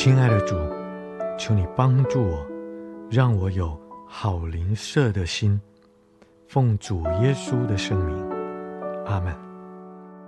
亲爱的主，求你帮助我，让我有好邻舍的心，奉主耶稣的圣名，阿们。